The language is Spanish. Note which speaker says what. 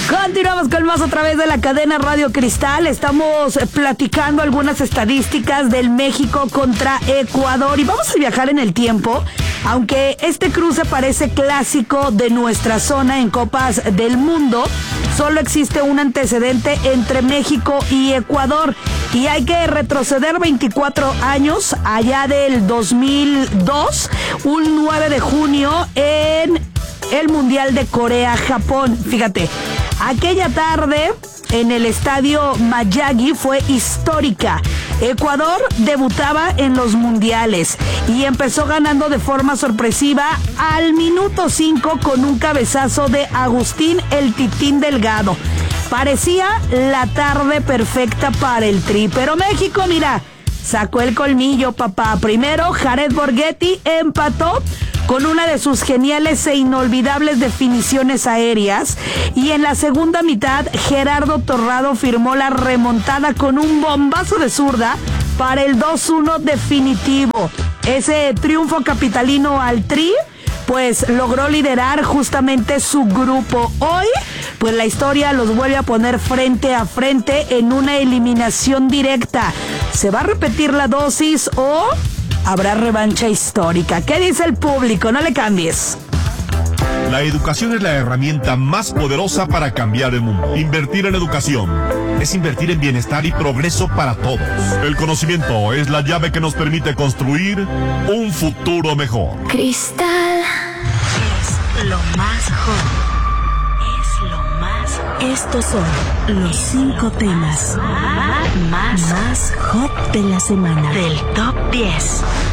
Speaker 1: Continuamos con más a través de la cadena Radio Cristal. Estamos platicando algunas estadísticas del México contra Ecuador y vamos a viajar en el tiempo. Aunque este cruce parece clásico de nuestra zona en Copas del Mundo, solo existe un antecedente entre México y Ecuador y hay que retroceder 24 años allá del 2002, un 9 de junio en el Mundial de Corea-Japón. Fíjate, aquella tarde en el estadio Miyagi fue histórica. Ecuador debutaba en los mundiales y empezó ganando de forma sorpresiva al minuto 5 con un cabezazo de Agustín el Titín Delgado. Parecía la tarde perfecta para el Tri, pero México, mira, sacó el colmillo, papá. Primero, Jared Borghetti empató con una de sus geniales e inolvidables definiciones aéreas. Y en la segunda mitad, Gerardo Torrado firmó la remontada con un bombazo de zurda para el 2-1 definitivo. Ese triunfo capitalino al Tri, pues logró liderar justamente su grupo. Hoy, pues la historia los vuelve a poner frente a frente en una eliminación directa. ¿Se va a repetir la dosis o habrá revancha histórica? ¿Qué dice el público? No le cambies.
Speaker 2: La educación es la herramienta más poderosa para cambiar el mundo. Invertir en educación es invertir en bienestar y progreso para todos. El conocimiento es la llave que nos permite construir un futuro mejor.
Speaker 3: Cristal es lo más hot. Es lo más hot. Estos son los 5 temas más hot de la semana. Del Top 10.